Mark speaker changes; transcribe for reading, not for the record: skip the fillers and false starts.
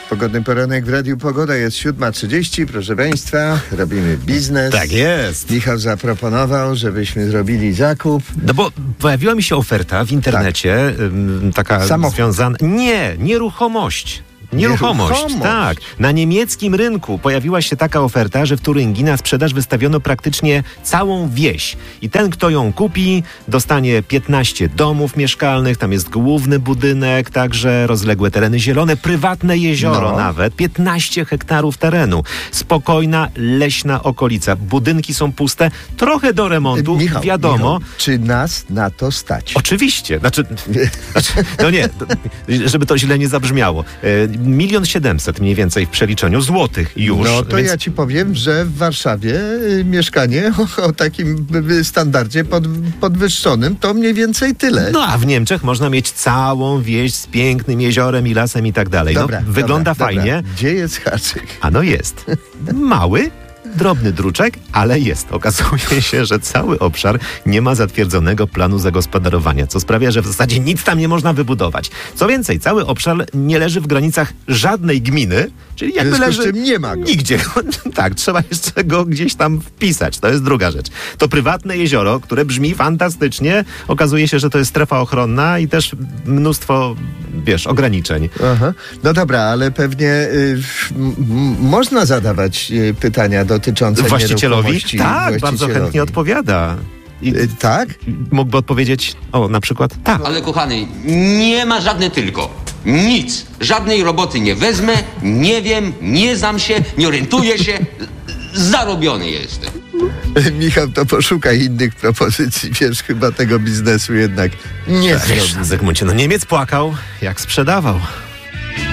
Speaker 1: Pogodny poranek w Radiu Pogoda, jest 7:30, proszę Państwa, robimy biznes.
Speaker 2: Tak jest.
Speaker 1: Michał zaproponował, żebyśmy zrobili zakup.
Speaker 2: No bo pojawiła mi się oferta w internecie, taka
Speaker 1: Samochód.
Speaker 2: związana... Nie, nieruchomość. Nieruchomość, tak. Na niemieckim rynku pojawiła się taka oferta, że w Turyngii na sprzedaż wystawiono praktycznie całą wieś. I ten, kto ją kupi, dostanie 15 domów mieszkalnych, tam jest główny budynek, także rozległe tereny zielone, prywatne jezioro nawet, 15 hektarów terenu. Spokojna, leśna okolica. Budynki są puste, trochę do remontu, wiadomo.
Speaker 1: Michał, czy nas na to stać?
Speaker 2: Oczywiście. No nie, żeby to źle nie zabrzmiało. 1 700 000 mniej więcej w przeliczeniu złotych już.
Speaker 1: No to ja ci powiem, że w Warszawie mieszkanie o takim standardzie podwyższonym to mniej więcej tyle.
Speaker 2: No a w Niemczech można mieć całą wieś z pięknym jeziorem i lasem i tak dalej. Wygląda fajnie.
Speaker 1: Dobra. Gdzie jest haczyk?
Speaker 2: A no jest. Mały, drobny druczek, ale jest. Okazuje się, że cały obszar nie ma zatwierdzonego planu zagospodarowania, co sprawia, że w zasadzie nic tam nie można wybudować. Co więcej, cały obszar nie leży w granicach żadnej gminy, czyli jakby leży
Speaker 1: nie ma go.
Speaker 2: Nigdzie. Tak, trzeba jeszcze go gdzieś tam wpisać. To jest druga rzecz. To prywatne jezioro, które brzmi fantastycznie. Okazuje się, że to jest strefa ochronna i też mnóstwo, ograniczeń.
Speaker 1: Aha. No dobra, ale pewnie można zadawać pytania dotyczące
Speaker 2: właścicielowi? Tak, bardzo chętnie odpowiada.
Speaker 1: Tak?
Speaker 2: Mógłby odpowiedzieć, na przykład tak.
Speaker 3: Ale kochany, nie ma żadne tylko. Nic. Żadnej roboty nie wezmę, nie wiem, nie znam się, nie orientuję się. Zarobiony jestem.
Speaker 1: Michał, to poszukaj innych propozycji. Wiesz, chyba tego biznesu jednak nie zrobi.
Speaker 2: Zygmuncie, Niemiec płakał, jak sprzedawał.